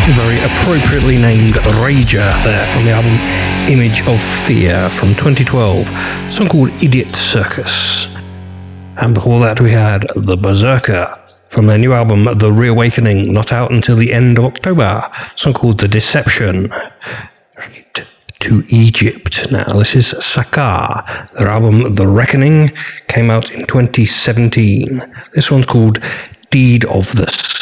Very appropriately named Rager there from the album Image of Fear from 2012, a song called Idiot Circus. And before that we had The Berserker from their new album The Reawakening, not out until the end of October, a song called The Deception. Right to Egypt now. This is Sakar. Their album The Reckoning came out in 2017. This one's called Deed of the